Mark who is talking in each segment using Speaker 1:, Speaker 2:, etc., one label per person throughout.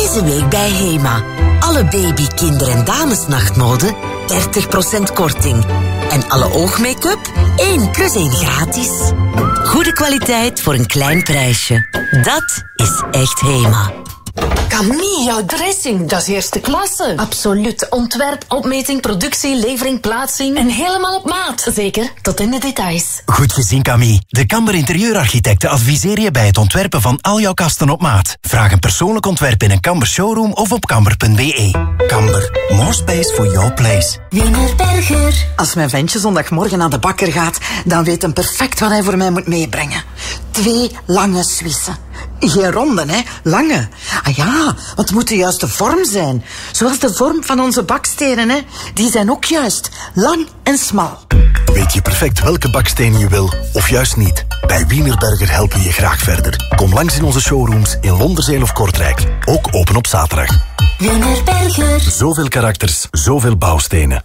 Speaker 1: Deze week bij HEMA. Alle baby, kinder- en damesnachtmode 30% korting. En alle oogmake-up 1 + 1 gratis. Goede kwaliteit voor een klein prijsje. Dat is echt HEMA.
Speaker 2: Camille, jouw dressing, dat is eerste klasse.
Speaker 3: Absoluut. Ontwerp, opmeting, productie, levering, plaatsing.
Speaker 2: En helemaal op maat.
Speaker 3: Zeker, tot in de details.
Speaker 4: Goed gezien, Camille. De Kamber Interieurarchitecten adviseren je bij het ontwerpen van al jouw kasten op maat. Vraag een persoonlijk ontwerp in een Kamber showroom of op kamber.be. Kamber, more space for your place.
Speaker 3: Wienerberger.
Speaker 5: Als mijn ventje zondagmorgen naar de bakker gaat, dan weet hij perfect wat hij voor mij moet meebrengen. 2 lange Suissen. Geen ronde, hè? Lange. Ah ja, want het moet de juiste vorm zijn. Zoals de vorm van onze bakstenen, hè? Die zijn ook juist. Lang en smal.
Speaker 4: Weet je perfect welke bakstenen je wil, of juist niet? Bij Wienerberger helpen we je graag verder. Kom langs in onze showrooms in Londerzeel of Kortrijk. Ook open op zaterdag.
Speaker 3: Wienerberger.
Speaker 4: Zoveel karakters, zoveel bouwstenen.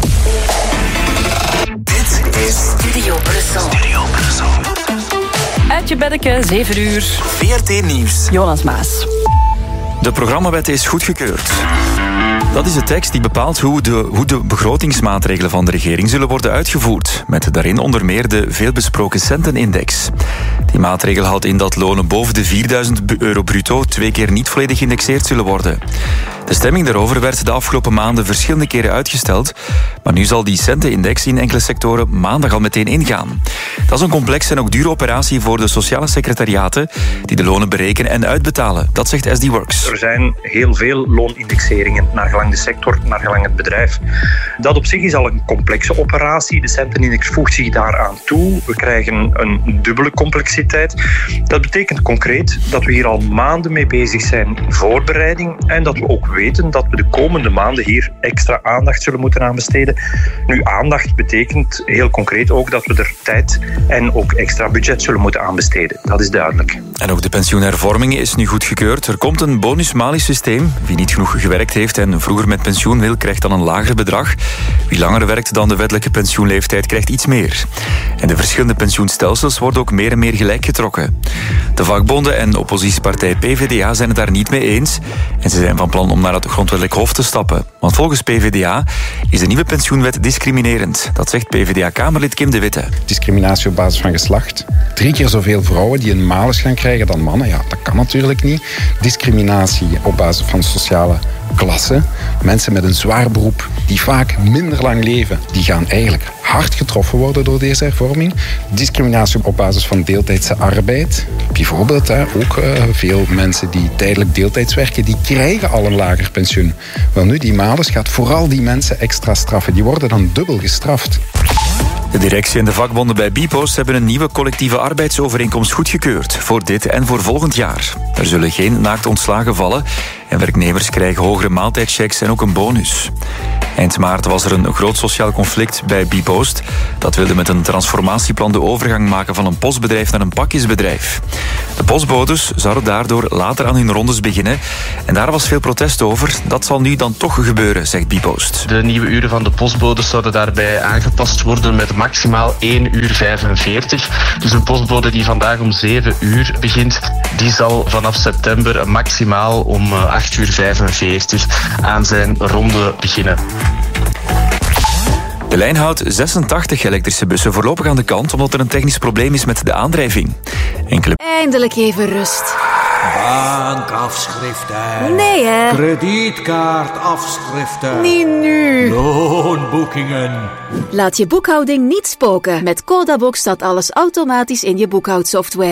Speaker 1: Dit is Studio Brussel.
Speaker 6: Uit je beddeke, 7 uur.
Speaker 4: VRT Nieuws.
Speaker 6: Jonas Maas.
Speaker 7: De programmawet is goedgekeurd. Dat is de tekst die bepaalt hoe de begrotingsmaatregelen van de regering zullen worden uitgevoerd. Met daarin onder meer de veelbesproken centenindex. Die maatregel houdt in dat lonen boven de €4.000 bruto 2 keer niet volledig geïndexeerd zullen worden. De stemming daarover werd de afgelopen maanden verschillende keren uitgesteld. Maar nu zal die centenindex in enkele sectoren maandag al meteen ingaan. Dat is een complexe en ook dure operatie voor de sociale secretariaten die de lonen berekenen en uitbetalen. Dat zegt SD Works.
Speaker 8: Er zijn heel veel loonindexeringen naar gelang de sector, naar gelang het bedrijf. Dat op zich is al een complexe operatie. De centenindex voegt zich daaraan toe. We krijgen een dubbele complexiteit. Dat betekent concreet dat we hier al maanden mee bezig zijn in voorbereiding en dat we ook weten dat we de komende maanden hier extra aandacht zullen moeten aan besteden. Nu, aandacht betekent heel concreet ook dat we er tijd en ook extra budget zullen moeten aanbesteden. Dat is duidelijk.
Speaker 7: En ook de pensioenhervorming is nu goedgekeurd. Er komt een bonus-malus-systeem. Wie niet genoeg gewerkt heeft en vroeger met pensioen wil, krijgt dan een lager bedrag. Wie langer werkt dan de wettelijke pensioenleeftijd, krijgt iets meer. En de verschillende pensioenstelsels worden ook meer en meer gelijk getrokken. De vakbonden en oppositiepartij PvdA zijn het daar niet mee eens. En ze zijn van plan om naar het grondwettelijk hof te stappen. Want volgens PvdA is de nieuwe pensioenwet discriminerend. Dat zegt PvdA-kamerlid Kim de Witte.
Speaker 9: Discriminatie op basis van geslacht. 3 keer zoveel vrouwen die een malus gaan krijgen dan mannen. Ja, dat kan natuurlijk niet. Discriminatie op basis van sociale klasse. Mensen met een zwaar beroep die vaak minder lang leven, die gaan eigenlijk hard getroffen worden door deze hervorming. Discriminatie op basis van deeltijdse arbeid. Bijvoorbeeld ook veel mensen die tijdelijk deeltijds werken, die krijgen al een lager pensioen. Wel nu, die malus gaat vooral die mensen extra straffen. Die worden dan dubbel gestraft.
Speaker 7: De directie en de vakbonden bij Bpost hebben een nieuwe collectieve arbeidsovereenkomst goedgekeurd. Voor dit en voor volgend jaar. Er zullen geen naakt ontslagen vallen en werknemers krijgen hogere maaltijdchecks en ook een bonus. Eind maart was er een groot sociaal conflict bij Bpost. Dat wilde met een transformatieplan de overgang maken van een postbedrijf naar een pakjesbedrijf. De postbodes zouden daardoor later aan hun rondes beginnen. En daar was veel protest over. Dat zal nu dan toch gebeuren, zegt Bpost.
Speaker 10: De nieuwe uren van de postbodes zouden daarbij aangepast worden met maximaal 1:45. Dus een postbode die vandaag om 7 uur begint, die zal vanaf september maximaal om 8:45 aan zijn ronde beginnen.
Speaker 7: De lijn houdt 86 elektrische bussen voorlopig aan de kant omdat er een technisch probleem is met de aandrijving.
Speaker 11: Eindelijk even rust.
Speaker 12: Bankafschriften.
Speaker 11: Nee, hè?
Speaker 12: Kredietkaartafschriften.
Speaker 11: Niet nu.
Speaker 12: Loonboekingen.
Speaker 11: Laat je boekhouding niet spoken. Met Codabox staat alles automatisch in je boekhoudsoftware.